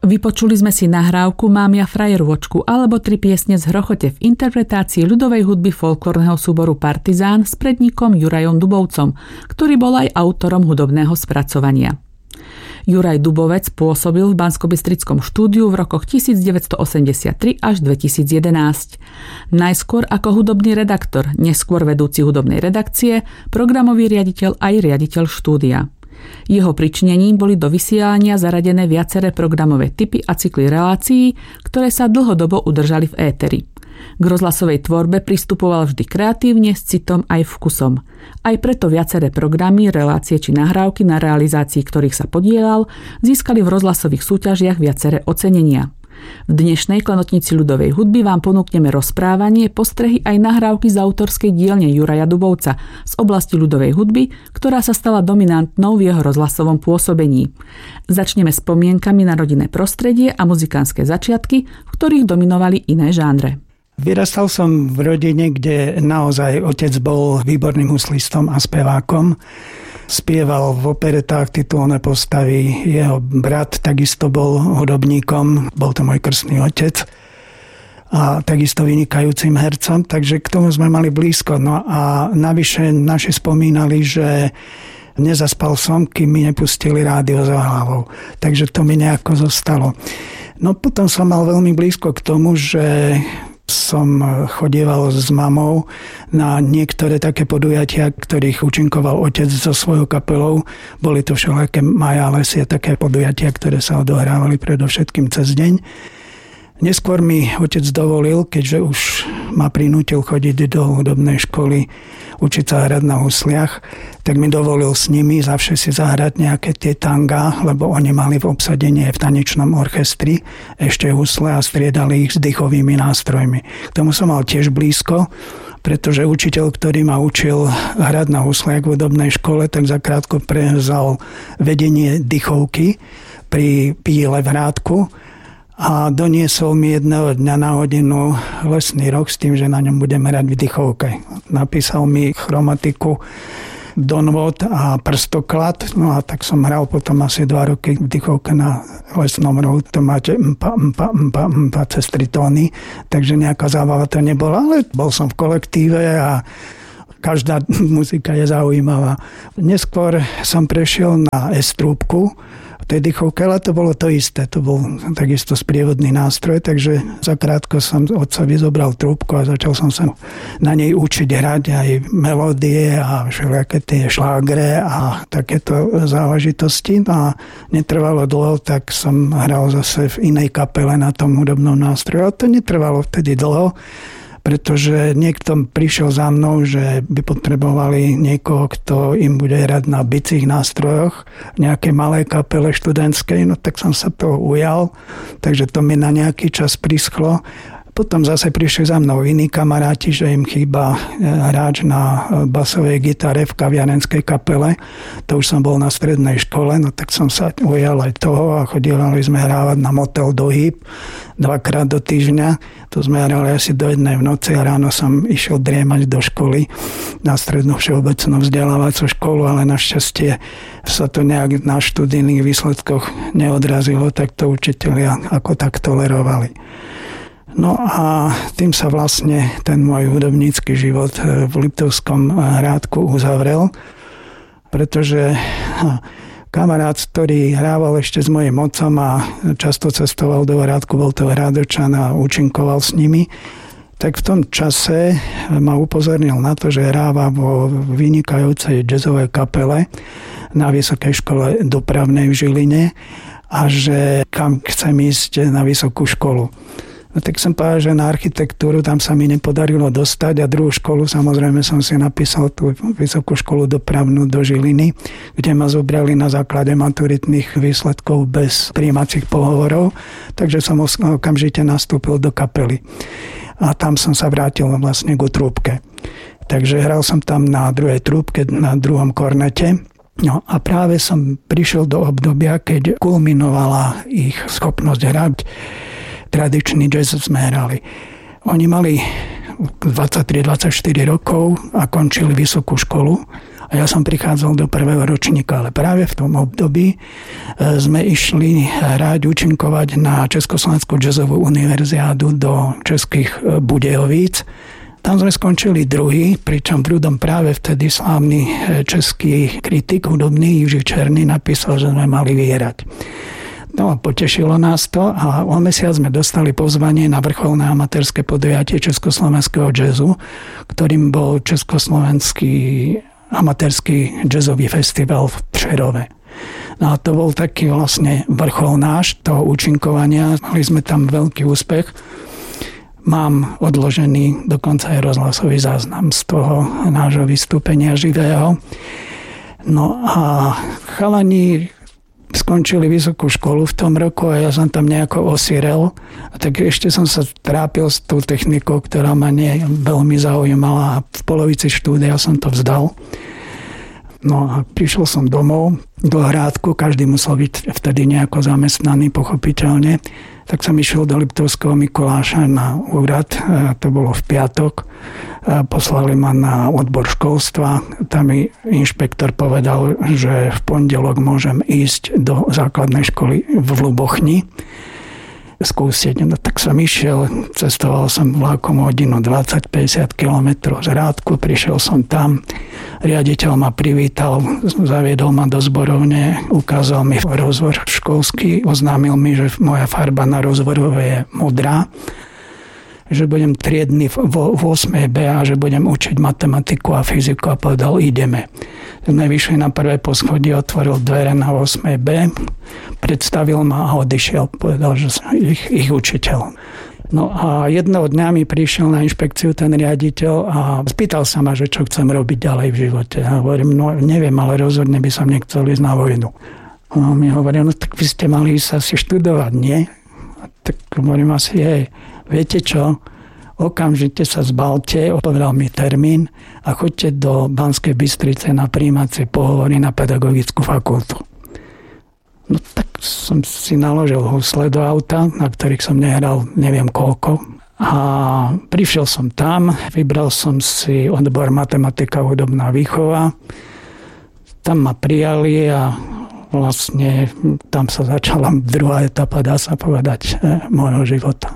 Vypočuli sme si nahrávku Mám ja frajerôčku alebo 3 piesne z Hrochote v interpretácii ľudovej hudby folklórneho súboru Partizán s predníkom Jurajom Dubovcom, ktorý bol aj autorom hudobného spracovania. Juraj Dubovec pôsobil v Banskobystrickom štúdiu v rokoch 1983 až 2011. Najskôr ako hudobný redaktor, neskôr vedúci hudobnej redakcie, programový riaditeľ aj riaditeľ štúdia. Jeho pričinením boli do vysielania zaradené viaceré programové typy a cykly relácií, ktoré sa dlhodobo udržali v éteri. K rozhlasovej tvorbe pristupoval vždy kreatívne, s citom aj vkusom. Aj preto viaceré programy, relácie či nahrávky, na realizácii ktorých sa podieľal, získali v rozhlasových súťažiach viaceré ocenenia. V dnešnej klenotnici ľudovej hudby vám ponúkneme rozprávanie, postrehy aj nahrávky z autorskej dielne Juraja Dubovca z oblasti ľudovej hudby, ktorá sa stala dominantnou v jeho rozhlasovom pôsobení. Začneme spomienkami na rodinné prostredie a muzikánske začiatky, v ktorých dominovali iné žánre. Vyrastal som v rodine, kde naozaj otec bol výborným huslistom a spevákom. Spieval v operetách titulné postavy. Jeho brat takisto bol hudobníkom, bol to môj krstný otec a takisto vynikajúcim hercom, takže k tomu sme mali blízko. No a navyše naši spomínali, že nezaspal som, kým mi nepustili rádio za hlavou. Takže to mi nejako zostalo. No potom som mal veľmi blízko k tomu, že som chodieval s mamou na niektoré také podujatia, ktorých účinkoval otec so svojou kapelou. Boli to všelijaké Majalesie, také podujatia, ktoré sa odohrávali predovšetkým cez deň. Neskôr mi otec dovolil, keďže už ma prinútil chodiť do hudobnej školy, učiť sa hrať na husliach, tak mi dovolil s nimi zavše si zahrať nejaké tie tanga, lebo oni mali v obsadení v tanečnom orchestri ešte husle a striedali ich s dýchovými nástrojmi. K tomu som mal tiež blízko, pretože učiteľ, ktorý ma učil hrať na husliach v hudobnej škole, tak zakrátko prevzal vedenie dýchovky pri Píle v Hrádku a doniesol mi jedného dňa na hodinu lesný roh s tým, že na ňom budem hrať v dýchovke. Napísal mi chromatiku, donvod a prstoklad, no a tak som hral potom asi 2 roky v dýchovke na lesnom rohu. To máte mpa cez 3 tóny, takže nejaká zábava to nebola, ale bol som v kolektíve a každá muzika je zaujímavá. Neskôr som prešiel na S-trúbku, v tej dýchovke, ale to bolo to isté. To bol takisto sprievodný nástroj, takže zakrátko som otcovi zobral trúbku a začal som sa na nej učiť hrať aj melódie a všelijaké tie šlágre a takéto záležitosti. No a netrvalo dlho, tak som hral zase v inej kapele na tom hudobnom nástroji. A to netrvalo vtedy dlho, pretože niekto prišiel za mnou, že by potrebovali niekoho, kto im bude hrať na bicích nástrojoch v nejakej malej kapele študentskej, no tak som sa toho ujal, takže to mi na nejaký čas prischlo. Potom zase prišli za mnou iní kamaráti, že im chýba hráč na basovej gitare v kaviarenskej kapele. To už som bol na strednej škole, no tak som sa ujal aj toho a chodili sme hrávať na motel do Hýb 2-krát do týždňa. To sme hrali asi do 1 v noci a ráno som išiel driemať do školy na strednú všeobecnú vzdelávaciu školu, ale našťastie sa to nejak na študijných výsledkoch neodrazilo, tak to učitelia ako tak tolerovali. No a tým sa vlastne ten môj hudobnícky život v Liptovskom Hrádku uzavrel, pretože kamarát, ktorý hrával ešte s mojím otcom a často cestoval do Hrádku, bol to Hrádočan a účinkoval s nimi, tak v tom čase ma upozornil na to, že hráva vo vynikajúcej jazzovej kapele na Vysokej škole dopravnej v Žiline a že kam chcem ísť na vysokú školu. No tak som povedal, že na architektúru tam sa mi nepodarilo dostať a druhú školu samozrejme som si napísal tú Vysokú školu dopravnú do Žiliny, kde ma zobrali na základe maturitných výsledkov bez prijímacích pohovorov, takže som okamžite nastúpil do kapely. A tam som sa vrátil vlastne ku trúbke. Takže hral som tam na druhej trúbke, na druhom kornete. No a práve som prišiel do obdobia, keď kulminovala ich schopnosť hrať. Tradičný jazz sme hrali. Oni mali 23-24 rokov a končili vysokú školu. A A ja som prichádzal do prvého ročníka, ale práve v tom období sme išli hrať, účinkovať na Československú jazzovú univerziádu do Českých Budějovíc. Tam sme skončili druhý, pričom prúdom práve vtedy slávny český kritik hudobný Jiří Černý napísal, že sme mali vyhrať. No a potešilo nás to a o mesiac sme dostali pozvanie na vrcholné amatérske podujatie československého jazzu, ktorým bol Československý amatérsky jazzový festival v Přerove. No a to bol taký vlastne vrchol náš toho účinkovania. Mali sme tam veľký úspech. Mám odložený dokonca aj rozhlasový záznam z toho nášho vystúpenia živého. No a chalani skončili vysokú školu v tom roku a ja som tam nejako osirel. A tak ešte som sa trápil s tou technikou, ktorá ma veľmi zaujímala a v polovici štúdia som to vzdal. No a prišiel som domov do Hrádku, každý musel byť vtedy nejako zamestnaný, pochopiteľne. Tak som išiel do Liptovského Mikuláša na úrad, to bolo v piatok. Poslali ma na odbor školstva, tam mi inšpektor povedal, že v pondelok môžem ísť do základnej školy v Lubochni skúsiť. No tak som išiel, cestoval som vlakom hodinu 20-50 km z Hrádku, prišiel som tam, riaditeľ ma privítal, zaviedol ma do zborovne, ukázal mi rozvor školský, oznámil mi, že moja farba na rozvorove je modrá, že budem triedny v 8B a že budem učiť matematiku a fyziku a povedal, ideme. Sme vyšli na prvé poschodie, otvoril dvere na 8B, predstavil ma a odišiel. Povedal, že som ich učiteľ. No a jedného dňa mi prišiel na inšpekciu ten riaditeľ a spýtal sa ma, že čo chcem robiť ďalej v živote. A hovorím, no neviem, ale rozhodne by som nechcel ísť na vojnu. A on mi hovorí, no tak vy ste mali ísť asi študovať, nie? A tak hovorím asi, viete čo, okamžite sa zbalte, povedal mi termín a choďte do Banskej Bystrice na prijímacie pohovory na pedagogickú fakultu. No tak som si naložil husle do auta, na ktorých som nehral neviem koľko. A prišiel som tam, vybral som si odbor matematika hudobná výchova. Tam ma prijali a vlastne tam sa začala druhá etapa, dá sa povedať, môjho života.